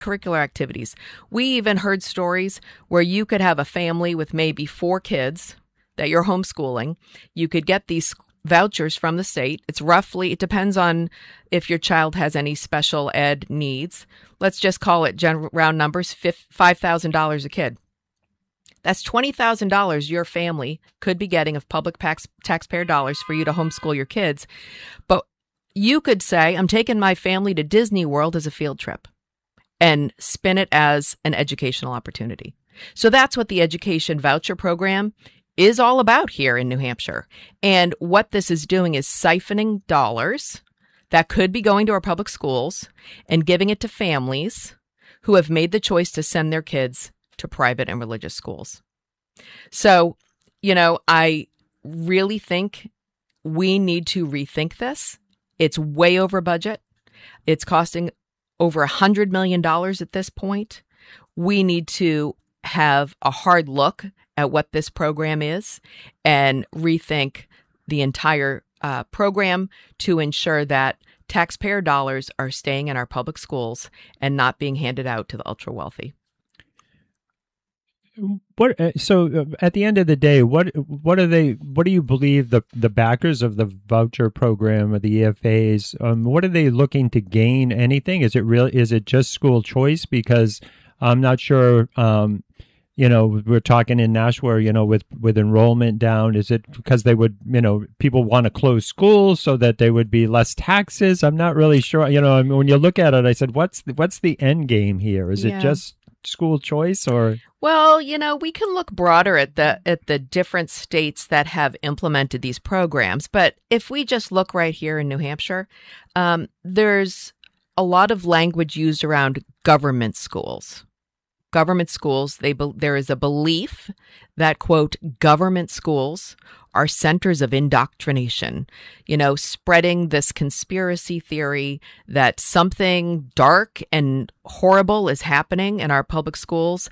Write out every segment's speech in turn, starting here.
extracurricular activities. We even heard stories where you could have a family with maybe 4 kids that you're homeschooling. You could get these vouchers from the state. It depends on if your child has any special ed needs. Let's just call it round numbers, $5,000 a kid. That's $20,000 your family could be getting of public taxpayer dollars for you to homeschool your kids. But you could say, I'm taking my family to Disney World as a field trip and spin it as an educational opportunity. So that's what the education voucher program is all about here in New Hampshire. And what this is doing is siphoning dollars that could be going to our public schools and giving it to families who have made the choice to send their kids to private and religious schools. So, I really think we need to rethink this. It's way over budget. It's costing over $100 million at this point. We need to have a hard look at what this program is and rethink the entire program to ensure that taxpayer dollars are staying in our public schools and not being handed out to the ultra wealthy. So at the end of the day, what do you believe the backers of the voucher program or the EFAs, what are they looking to gain? Anything? Is it just school choice? Because I'm not sure, we're talking in Nashua, with enrollment down. Is it because they would, people want to close schools so that there would be less taxes? I'm not really sure. When you look at it, I said, what's the end game here? Is it just school choice or? Well, we can look broader at the different states that have implemented these programs. But if we just look right here in New Hampshire, there's a lot of language used around government schools. Government schools, there is a belief that, quote, government schools are centers of indoctrination, spreading this conspiracy theory that something dark and horrible is happening in our public schools.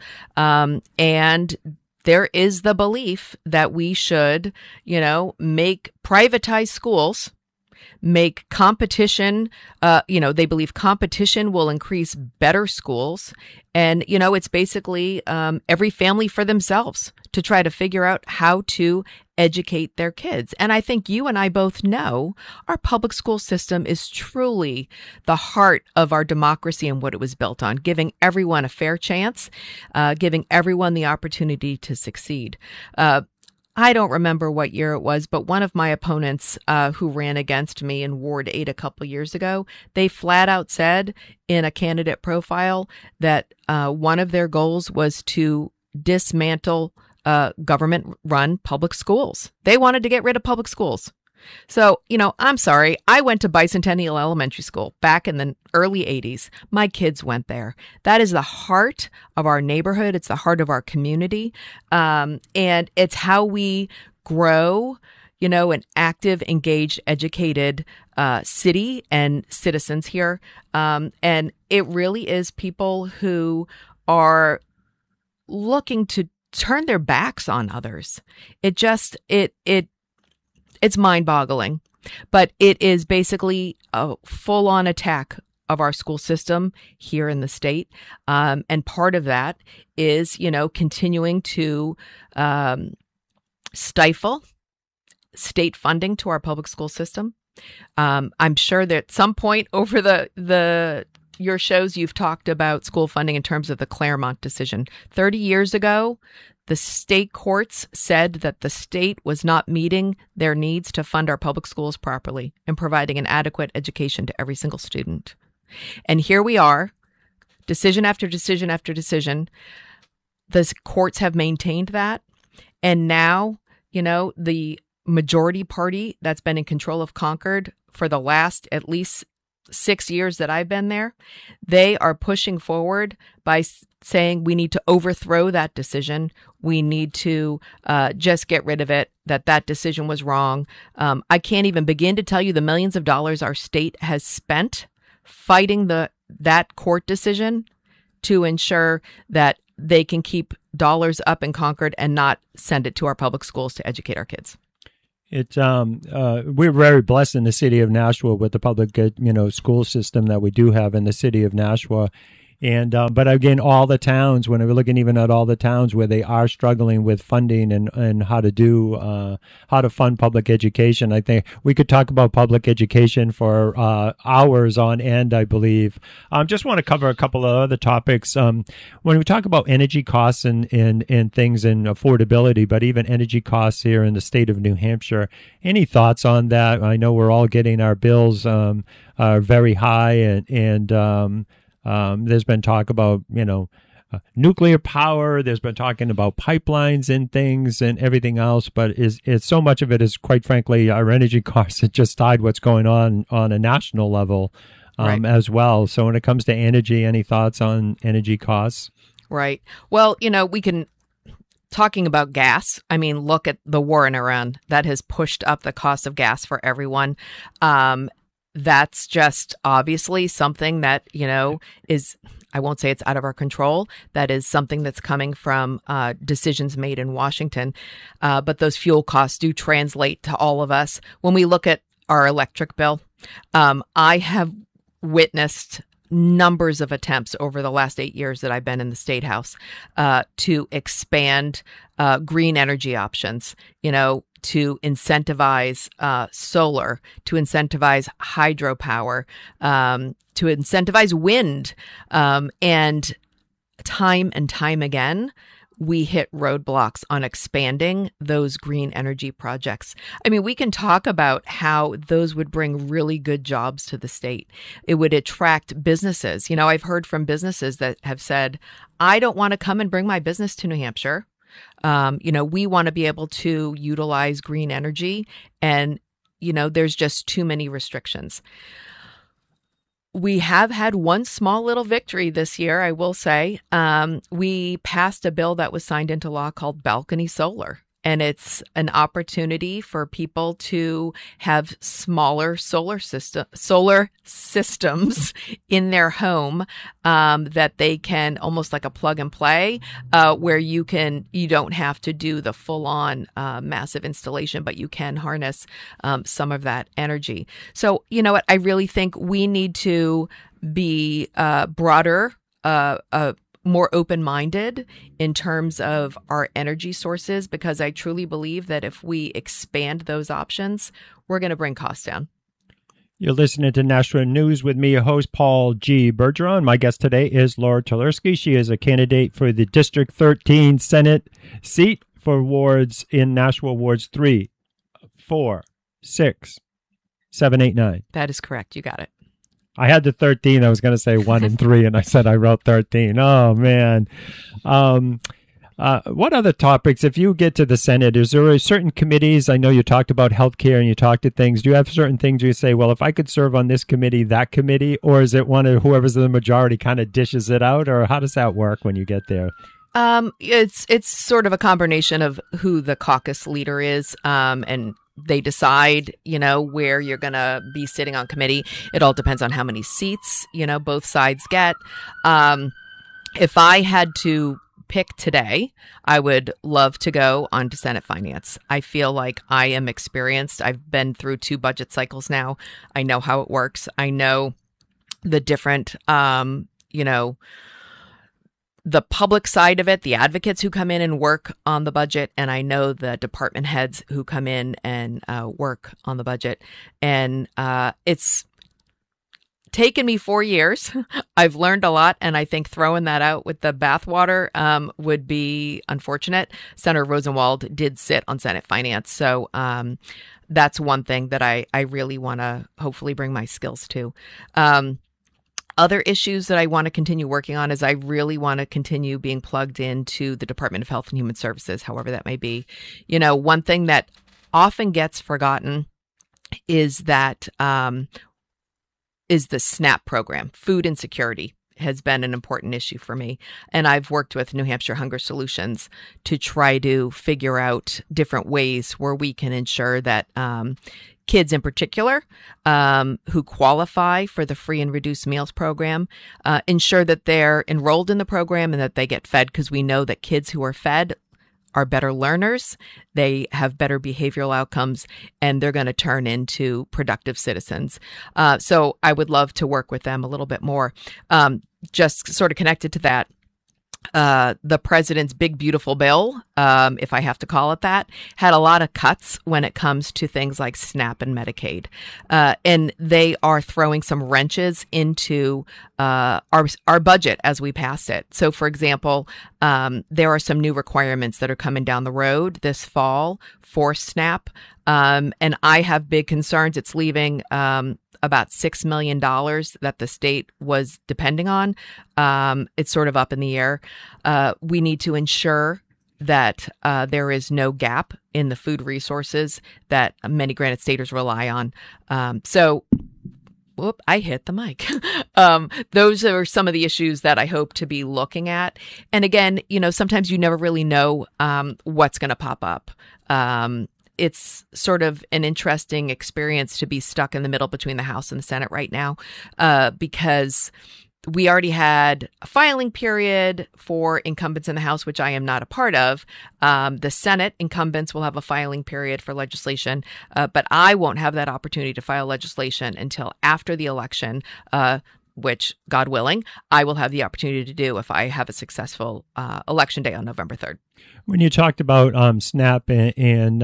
And there is the belief that we should, make privatized schools, make competition, they believe competition will increase better schools. And, it's basically every family for themselves to try to figure out how to educate their kids. And I think you and I both know our public school system is truly the heart of our democracy and what it was built on, giving everyone a fair chance, giving everyone the opportunity to succeed. I don't remember what year it was, but one of my opponents who ran against me in Ward 8 a couple years ago, they flat out said in a candidate profile that one of their goals was to dismantle government-run public schools. They wanted to get rid of public schools. So, I'm sorry. I went to Bicentennial Elementary School back in the early 80s. My kids went there. That is the heart of our neighborhood. It's the heart of our community. And it's how we grow, an active, engaged, educated city and citizens here. And it really is people who are looking to turn their backs on others. It's mind-boggling, but it is basically a full-on attack of our school system here in the state. And part of that is, continuing to stifle state funding to our public school system. I'm sure that at some point over your shows, you've talked about school funding in terms of the Claremont decision. 30 years ago, the state courts said that the state was not meeting their needs to fund our public schools properly and providing an adequate education to every single student. And here we are, decision after decision after decision. The courts have maintained that. And now, the majority party that's been in control of Concord for the last at least 6 years that I've been there, they are pushing forward by saying we need to overthrow that decision. We need to just get rid of it, that decision was wrong. I can't even begin to tell you the millions of dollars our state has spent fighting that court decision to ensure that they can keep dollars up in Concord and not send it to our public schools to educate our kids. It's we're very blessed in the city of Nashua with the public school system that we do have in the city of Nashua. But again, all the towns, when we're looking even at all the towns where they are struggling with funding and how to fund public education, I think we could talk about public education for hours on end, I believe. Just want to cover a couple of other topics. When we talk about energy costs and things and affordability, but even energy costs here in the state of New Hampshire, any thoughts on that? I know we're all getting our bills are very high, and there's been talk about, nuclear power. There's been talking about pipelines and things and everything else, but it's so much of it is, quite frankly, our energy costs that just tied what's going on a national level Right. as well. So when it comes to energy, any thoughts on energy costs? Right. Well, we can, talking about gas, I mean, look at the war in Iran. That has pushed up the cost of gas for everyone. That's just obviously something that, is, I won't say it's out of our control. That is something that's coming from decisions made in Washington. But those fuel costs do translate to all of us. When we look at our electric bill, I have witnessed numbers of attempts over the last 8 years that I've been in the State House to expand green energy options, to incentivize solar, to incentivize hydropower, to incentivize wind. And time again, we hit roadblocks on expanding those green energy projects. I mean, we can talk about how those would bring really good jobs to the state. It would attract businesses. I've heard from businesses that have said, I don't want to come and bring my business to New Hampshire. We want to be able to utilize green energy, and, there's just too many restrictions. We have had one small little victory this year, I will say. We passed a bill that was signed into law called Balcony Solar. And it's an opportunity for people to have smaller solar systems in their home that they can, almost like a plug and play, where you don't have to do the full on massive installation, but you can harness some of that energy. So, you know what? I really think we need to be broader, more open-minded in terms of our energy sources, because I truly believe that if we expand those options, we're going to bring costs down. You're listening to Nashua News with me, your host, Paul G. Bergeron. My guest today is Laura Tulerski. She is a candidate for the District 13 Senate seat for wards in Nashua, wards 3, 4, 6, 7, 8, 9. That is correct. You got it. I had the 13. I was going to say 1 and 3, and I said I wrote 13. Oh, man. What other topics, if you get to the Senate, is there certain committees? I know you talked about healthcare and you talked to things. Do you have certain things you say, well, if I could serve on this committee, that committee, or is it one of whoever's the majority kind of dishes it out, or how does that work when you get there? It's sort of a combination of who the caucus leader is, and they decide, where you're going to be sitting on committee. It all depends on how many seats, both sides get. If I had to pick today, I would love to go on to Senate Finance. I feel like I am experienced. I've been through 2 budget cycles now. I know how it works. I know the different, the public side of it, the advocates who come in and work on the budget, and I know the department heads who come in and work on the budget. And it's taken me 4 years. I've learned a lot, and I think throwing that out with the bathwater would be unfortunate. Senator Rosenwald did sit on Senate Finance, so that's one thing that I really want to hopefully bring my skills to. Other issues that I want to continue working on is I really want to continue being plugged into the Department of Health and Human Services, however that may be. One thing that often gets forgotten is that is the SNAP program. Food insecurity has been an important issue for me. And I've worked with New Hampshire Hunger Solutions to try to figure out different ways where we can ensure that kids in particular who qualify for the free and reduced meals program, ensure that they're enrolled in the program and that they get fed, because we know that kids who are fed are better learners, they have better behavioral outcomes, and they're going to turn into productive citizens. So I would love to work with them a little bit more. Just sort of connected to that, the president's big, beautiful bill, if I have to call it that, had a lot of cuts when it comes to things like SNAP and Medicaid. And they are throwing some wrenches into our budget as we pass it. So, for example, there are some new requirements that are coming down the road this fall for SNAP. And I have big concerns. It's leaving about $6 million that the state was depending on. It's sort of up in the air. We need to ensure that there is no gap in the food resources that many Granite Staters rely on. Whoop, I hit the mic. Those are some of the issues that I hope to be looking at. And again, sometimes you never really know what's going to pop up. It's sort of an interesting experience to be stuck in the middle between the House and the Senate right now, because we already had a filing period for incumbents in the House, which I am not a part of. The Senate incumbents will have a filing period for legislation, but I won't have that opportunity to file legislation until after the election, which, God willing, I will have the opportunity to do if I have a successful election day on November 3rd. When you talked about SNAP and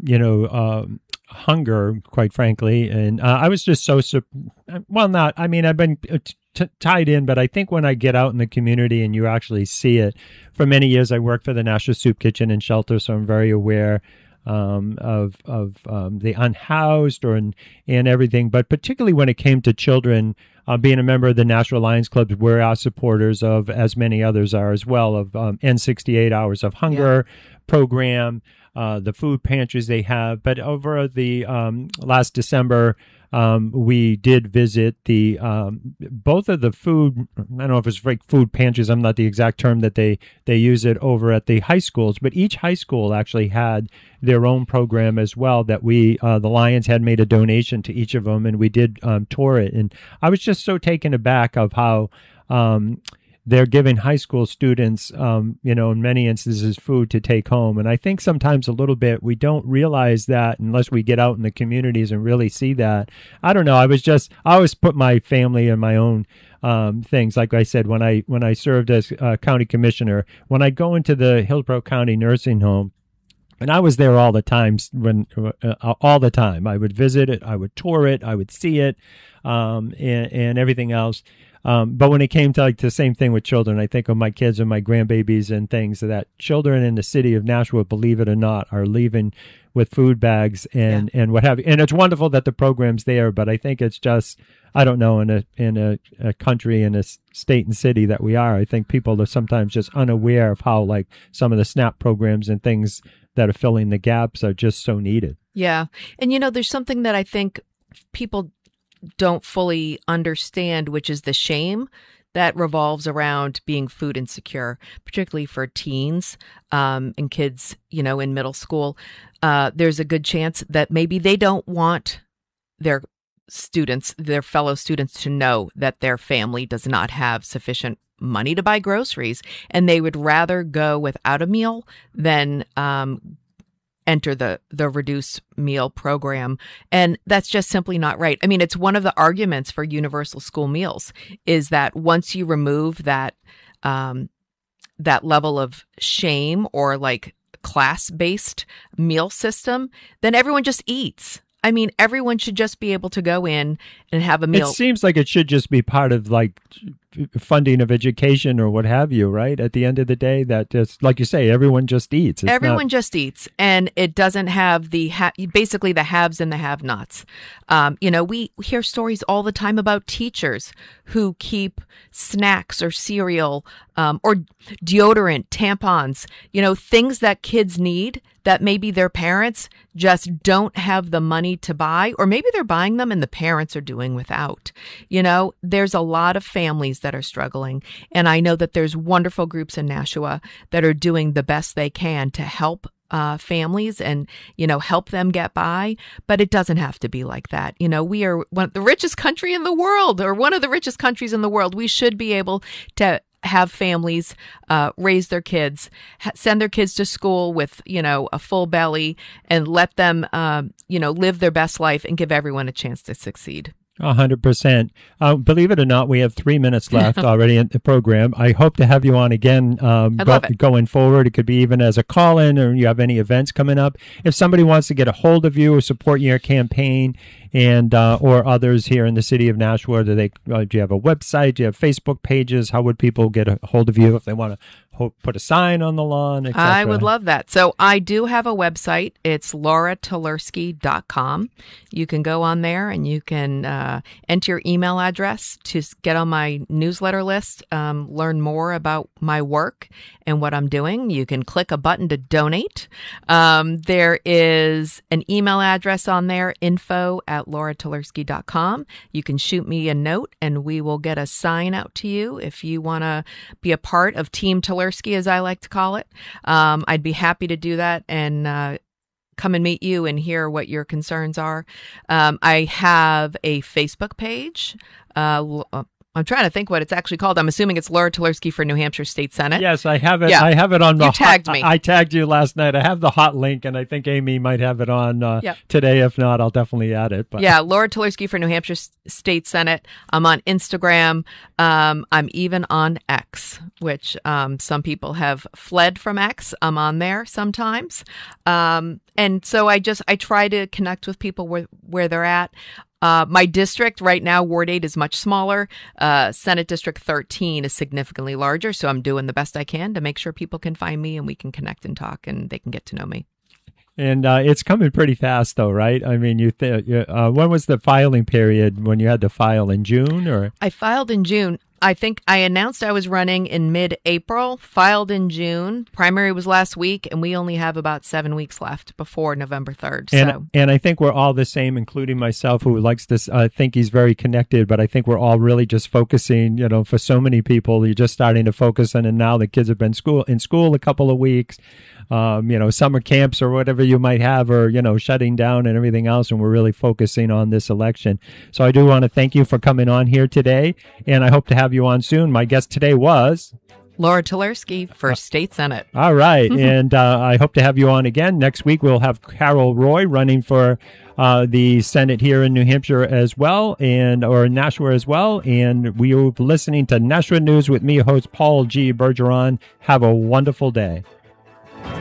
hunger, quite frankly, and I was just I've been tied in, but I think when I get out in the community and you actually see it, for many years I worked for the National Soup Kitchen and Shelter, so I'm very aware of the unhoused and everything, but particularly when it came to children. Being a member of the National Lions Club, we're our supporters of, as many others are as well, of End 68 Hours of Hunger program, the food pantries they have. But over the last December, we did visit the both of the food. I don't know if it's like food pantries. I'm not the exact term that they use it over at the high schools, but each high school actually had their own program as well. That we the Lions had made a donation to each of them, and we did tour it. And I was just so taken aback of how they're giving high school students, in many instances, food to take home. And I think sometimes a little bit we don't realize that unless we get out in the communities and really see that. I don't know. I always put my family and my own things. Like I said, when I served as county commissioner, when I go into the Hillsborough County Nursing Home, and I was there all the time. All the time, I would visit it, I would tour it, I would see it, and everything else. But when it came to like the same thing with children, I think of my kids and my grandbabies and things that children in the city of Nashua, believe it or not, are leaving with food bags and what have you. And it's wonderful that the program's there, but I think it's just, I don't know, in a country, in a state and city that we are, I think people are sometimes just unaware of how like some of the SNAP programs and things that are filling the gaps are just so needed. Yeah. And there's something that I think people don't fully understand, which is the shame that revolves around being food insecure, particularly for teens and kids, in middle school. There's a good chance that maybe they don't want their fellow students to know that their family does not have sufficient money to buy groceries, and they would rather go without a meal than enter the reduced meal program. And that's just simply not right. I mean, it's one of the arguments for universal school meals is that once you remove that level of shame or like class-based meal system, then everyone just eats. I mean, everyone should just be able to go in and have a meal. It seems like it should just be part of like funding of education or what have you, right? At the end of the day, that just, like you say, everyone just eats. Everyone just eats, and it doesn't have basically the haves and the have-nots. We hear stories all the time about teachers who keep snacks or cereal or deodorant, tampons, things that kids need that maybe their parents just don't have the money to buy, or maybe they're buying them and the parents are doing without. There's a lot of families that are struggling, and I know that there's wonderful groups in Nashua that are doing the best they can to help families and, help them get by, but it doesn't have to be like that. We are the richest country in the world, or one of the richest countries in the world. We should be able to have families raise their kids, send their kids to school with, a full belly, and let them, live their best life and give everyone a chance to succeed. 100%. Believe it or not, we have 3 minutes left already in the program. I hope to have you on again going forward. It could be even as a call-in, or you have any events coming up. If somebody wants to get a hold of you or support your campaign, and or others here in the city of Nashua, do you have a website? Do you have Facebook pages? How would people get a hold of you if they want to put a sign on the lawn, etc.? I would love that. So I do have a website. It's lauratulurski.com. You can go on there and you can enter your email address to get on my newsletter list, learn more about my work and what I'm doing. You can click a button to donate. There is an email address on there, info@lauratulurski.com. You can shoot me a note and we will get a sign out to you if you want to be a part of Team Tulurski, as I like to call it. I'd be happy to do that and come and meet you and hear what your concerns are. I have a Facebook page. I'm trying to think what it's actually called. I'm assuming it's Laura Tulurski for New Hampshire State Senate. Yes, I have it. Yeah. I have it on the. You tagged me. I tagged you last night. I have the hot link, and I think Amy might have it on today. If not, I'll definitely add it. But. Yeah, Laura Tulurski for New Hampshire State Senate. I'm on Instagram. I'm even on X, which some people have fled from X. I'm on there sometimes, and so I try to connect with people where they're at. My district right now, Ward 8 is much smaller. Senate District 13 is significantly larger. So I'm doing the best I can to make sure people can find me and we can connect and talk and they can get to know me. And it's coming pretty fast, though, right? I mean, when was the filing period when you had to file in June? Or I filed in June. I think I announced I was running in mid-April, filed in June. Primary was last week, and we only have about 7 weeks left before November 3rd. And I think we're all the same, including myself, who likes this. I think he's very connected, but I think we're all really just focusing, for so many people, you're just starting to focus on, and now the kids have been in school a couple of weeks. Summer camps or whatever you might have, or, shutting down and everything else. And we're really focusing on this election. So I do want to thank you for coming on here today. And I hope to have you on soon. My guest today was Laura Tulurski for State Senate. All right. And I hope to have you on again. Next week, we'll have Carol Roy running for the Senate here in New Hampshire as well, or Nashua as well. And we are listening to Nashua News with me, host Paul G. Bergeron. Have a wonderful day.